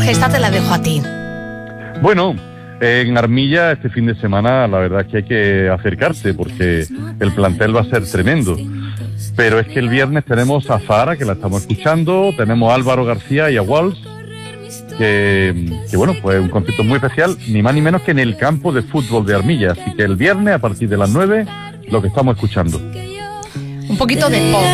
Jorge, esta te la dejo a ti. Bueno, en Armilla este fin de semana la verdad es que hay que acercarse porque el plantel va a ser tremendo. Pero es que el viernes tenemos a Zahara, que la estamos escuchando, tenemos a Álvaro García y a Walsh, que bueno, pues un concierto muy especial, ni más ni menos que en el campo de fútbol de Armilla. Así que el viernes a partir de las 9, lo que estamos escuchando. Un poquito de pop.